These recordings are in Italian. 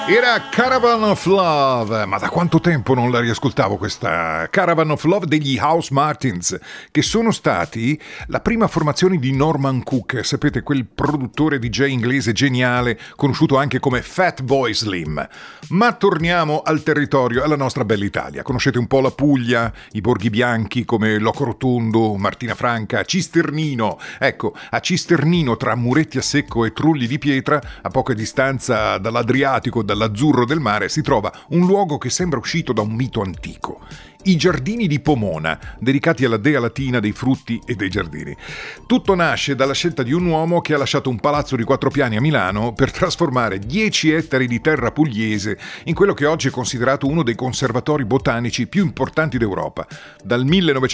Era Caravan of Love, ma da quanto tempo non la riascoltavo questa Caravan of Love degli House Martins, che sono stati la prima formazione di Norman Cook, sapete, quel produttore DJ inglese geniale, conosciuto anche come Fatboy Slim. Ma torniamo al territorio, alla nostra bella Italia. Conoscete un po' la Puglia, i borghi bianchi come Locorotondo, Martina Franca, Cisternino. Ecco, a Cisternino, tra muretti a secco e trulli di pietra, a poca distanza dall'Adriatico, dall'azzurro del mare, si trova un luogo che sembra uscito da un mito antico. I giardini di Pomona, dedicati alla dea latina dei frutti e dei giardini. Tutto nasce dalla scelta di un uomo che ha lasciato un palazzo di 4 piani a Milano per trasformare 10 ettari di terra pugliese in quello che oggi è considerato uno dei conservatori botanici più importanti d'Europa. Dal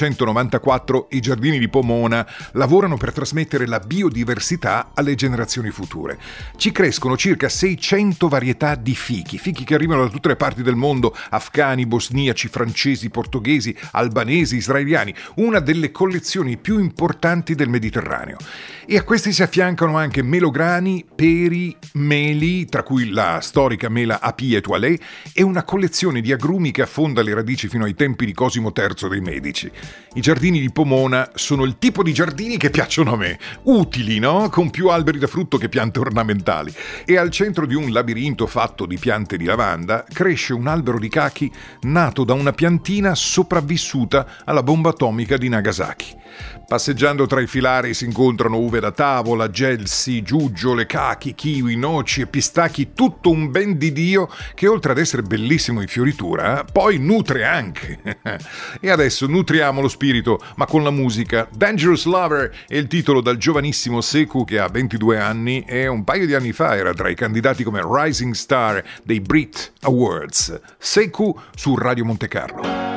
1994 i giardini di Pomona lavorano per trasmettere la biodiversità alle generazioni future. Ci crescono circa 600 varietà di fichi che arrivano da tutte le parti del mondo, afghani, bosniaci, francesi, portoghesi, albanesi, israeliani, una delle collezioni più importanti del Mediterraneo. E a questi si affiancano anche melograni, peri, meli, tra cui la storica mela Apia Etoilée, e una collezione di agrumi che affonda le radici fino ai tempi di Cosimo III dei Medici. I giardini di Pomona sono il tipo di giardini che piacciono a me, utili, no? Con più alberi da frutto che piante ornamentali. E al centro di un labirinto fatto di piante di lavanda cresce un albero di cachi nato da una piantina sopravvissuta alla bomba atomica di Nagasaki. Passeggiando tra i filari si incontrano uve da tavola, gelsi, giuggiole, cachi, kiwi, noci e pistacchi, tutto un ben di Dio che oltre ad essere bellissimo in fioritura, poi nutre anche. E adesso nutriamo lo spirito, ma con la musica. Dangerous Lover è il titolo dal giovanissimo Sekou, che ha 22 anni e un paio di anni fa era tra i candidati come Rising Star dei Brit Awards. Sekou su Radio Monte Carlo.